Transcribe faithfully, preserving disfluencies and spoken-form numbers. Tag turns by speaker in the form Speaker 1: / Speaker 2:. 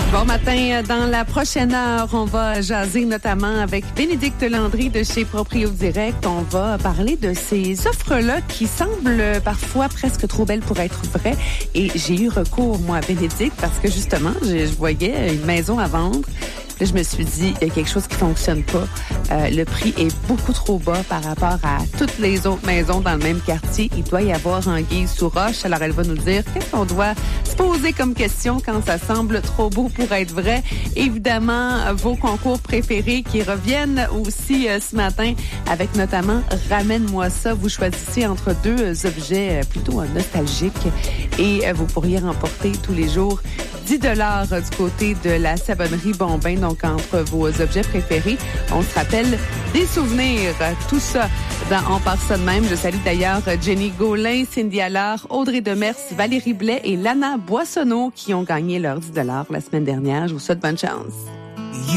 Speaker 1: Bon matin, dans la prochaine heure, on va jaser notamment avec Bénédicte Landry de chez Proprio Direct. On va parler de ces offres-là qui semblent parfois presque trop belles pour être vraies. Et j'ai eu recours, moi, à Bénédicte, parce que justement, je, je voyais une maison à vendre. Là, je me suis dit, il y a quelque chose qui fonctionne pas. Euh, le prix est beaucoup trop bas par rapport à toutes les autres maisons dans le même quartier. Il doit y avoir anguille sous roche. Alors, elle va nous dire qu'est-ce qu'on doit se poser comme question quand ça semble trop beau pour être vrai. Évidemment, vos concours préférés qui reviennent aussi euh, ce matin avec notamment Ramène-moi ça. Vous choisissez entre deux objets plutôt nostalgiques et euh, vous pourriez remporter tous les jours dix dollars du côté de la savonnerie Bombin, donc entre vos objets préférés. On se rappelle des souvenirs, tout ça dans On part ça de même. Je salue d'ailleurs Jenny Gaulin, Cindy Allard, Audrey Demers, Valérie Blais et Lana Boissonneau qui ont gagné leurs dix dollars la semaine dernière. Je vous souhaite bonne chance.